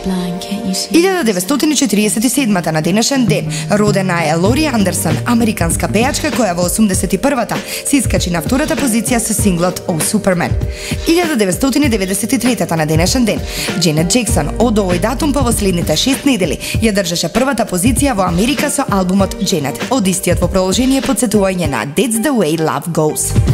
1947 на денешен ден родена е Лори Андерсон, американска пејачка која во 81-та се искачи на втората позиција со синглот "Oh Superman". 1993 на денешен ден Дженет Джексон од овој датум па во следните 6 недели ја држеше првата позиција во Америка со албумот Janet, од истиот во продолжение потсетување на That's the way love goes.